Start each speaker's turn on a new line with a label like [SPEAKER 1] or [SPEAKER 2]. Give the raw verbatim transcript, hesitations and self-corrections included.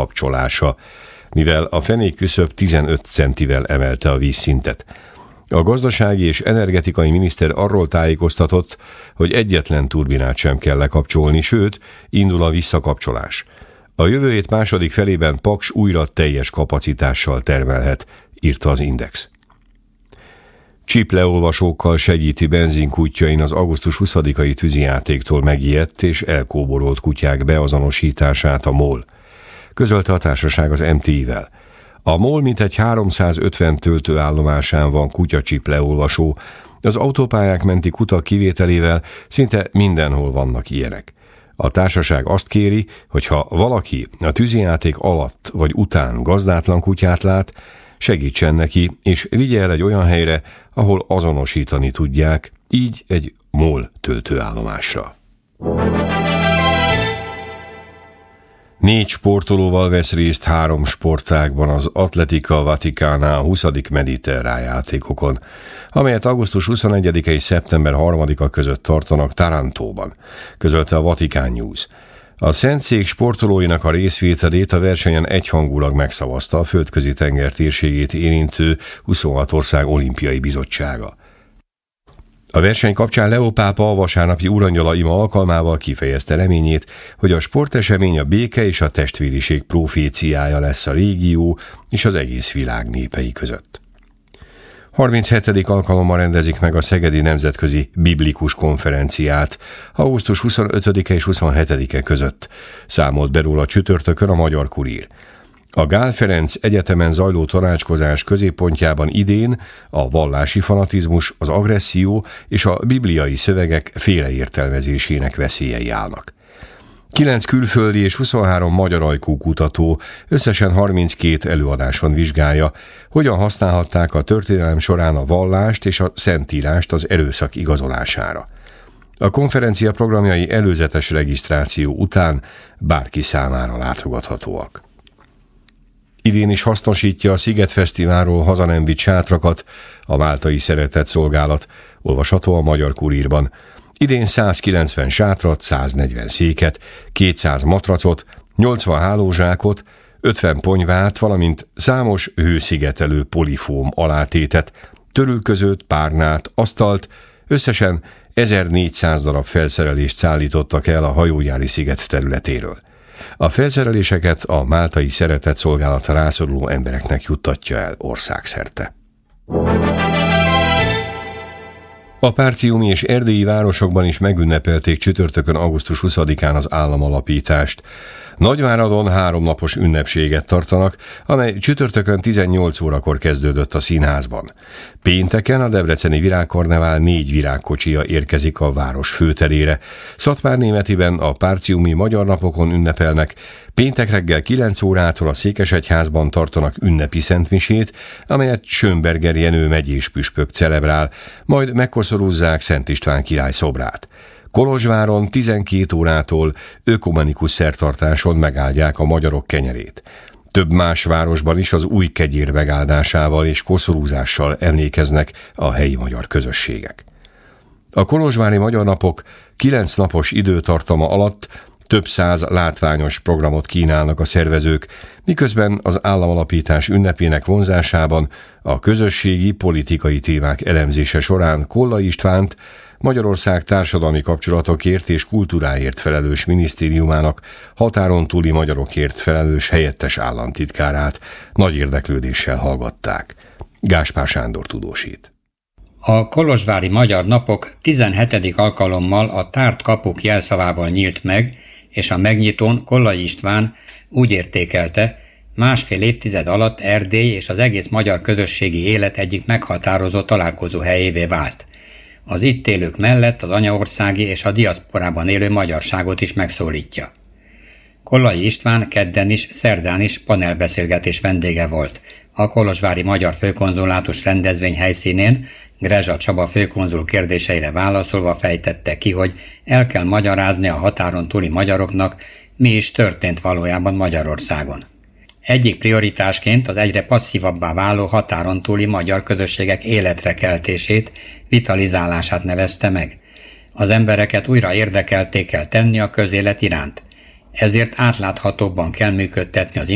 [SPEAKER 1] visszakapcsolása, mivel a fenékküszöb tizenöt centivel emelte a vízszintet. A gazdasági és energetikai miniszter arról tájékoztatott, hogy egyetlen turbinát sem kell lekapcsolni, sőt, indul a visszakapcsolás. A jövő hét második felében Paks újra teljes kapacitással termelhet, írta az Index. Csipleolvasókkal segíti benzinkútjain az augusztus huszadikai tűzijátéktól megijedt és elkóborolt kutyák beazonosítását a MOL. Közölte a társaság az em té i-vel. A MOL mintegy háromszázötven töltőállomásán van kutyacsipleolvasó, az autópályák menti kutak kivételével szinte mindenhol vannak ilyenek. A társaság azt kéri, hogy ha valaki a tűzijáték alatt vagy után gazdátlan kutyát lát, segítsen neki, és vigye el egy olyan helyre, ahol azonosítani tudják, így egy MOL töltőállomásra. Négy sportolóval vesz részt három sportágban az Atletica Vaticana a huszadik mediterrán játékokon, amelyet augusztus huszonegyedike és szeptember harmadika között tartanak Tarantóban, közölte a Vatican News. A Szentszék sportolóinak a részvételét a versenyen egyhangulag megszavazta a földközi tenger térségét érintő huszonhat ország olimpiai bizottsága. A verseny kapcsán Leó pápa a vasárnapi Urangyala ima alkalmával kifejezte reményét, hogy a sportesemény a béke és a testvériség proféciája lesz a régió és az egész világ népei között. harminchetedik alkalommal rendezik meg a Szegedi Nemzetközi Biblikus Konferenciát augusztus huszonötödike és huszonhetedike között, számolt be róla csütörtökön a Magyar Kurír. A Gál Ferenc Egyetemen zajló tanácskozás középpontjában idén a vallási fanatizmus, az agresszió és a bibliai szövegek félreértelmezésének veszélyei állnak. Kilenc külföldi és huszonhárom magyar ajkú kutató összesen harminckét előadáson vizsgálja, hogyan használhatták a történelem során a vallást és a szentírást az erőszak igazolására. A konferencia programjai előzetes regisztráció után bárki számára látogathatóak. Idén is hasznosítja a Sziget Fesztiválról haza nem vitt sátrakat a Máltai Szeretett Szolgálat, olvasható a Magyar Kurírban. Idén százkilencven sátrat, száznegyven széket, kétszáz matracot, nyolcvan hálózsákot, ötven ponyvát, valamint számos hőszigetelő polifóm alátétet, törülközőt, párnát, asztalt, összesen ezernégyszáz darab felszerelést szállítottak el a hajógyári sziget területéről. A felszereléseket a Máltai Szeretett Szolgálat rászoruló embereknek juttatja el országszerte. A párciumi és erdélyi városokban is megünnepelték csütörtökön augusztus huszadikán az államalapítást. Nagyváradon háromnapos ünnepséget tartanak, amely csütörtökön tizennyolc órakor kezdődött a színházban. Pénteken a debreceni virágkarnevál négy virágkocsija érkezik a város főterére. Szatmárnémetiben a párciumi magyar napokon ünnepelnek, péntek reggel kilenc órától a Székesegyházban tartanak ünnepi szentmisét, amelyet Schönberger Jenő megyés püspök celebrál, majd megkoszorúzzák Szent István király szobrát. Kolozsváron tizenkét órától ökumenikus szertartáson megáldják a magyarok kenyerét. Több más városban is az új kegyér megáldásával és koszorúzással emlékeznek a helyi magyar közösségek. A kolozsvári magyar napok kilenc napos időtartama alatt több száz látványos programot kínálnak a szervezők, miközben az államalapítás ünnepének vonzásában a közösségi politikai témák elemzése során Kollai Istvánt, Magyarország társadalmi kapcsolatokért és kultúráért felelős minisztériumának határon túli magyarokért felelős helyettes államtitkárát nagy érdeklődéssel hallgatták. Gáspár Sándor tudósít.
[SPEAKER 2] A kolozsvári magyar napok tizenhetedik alkalommal a tárt kapuk jelszavával nyílt meg, és a megnyitón Kollai István úgy értékelte, másfél évtized alatt Erdély és az egész magyar közösségi élet egyik meghatározó találkozó helyévé vált. Az itt élők mellett az anyaországi és a diaszporában élő magyarságot is megszólítja. Kollai István kedden is, szerdán is panelbeszélgetés vendége volt. A kolozsvári magyar főkonzulátus rendezvény helyszínén Grezsa Csaba főkonzul kérdéseire válaszolva fejtette ki, hogy el kell magyarázni a határon túli magyaroknak, mi is történt valójában Magyarországon. Egyik prioritásként az egyre passzívabbá váló határon túli magyar közösségek életre keltését, vitalizálását nevezte meg. Az embereket újra érdekelté kell tenni a közélet iránt. Ezért átláthatóbban kell működtetni az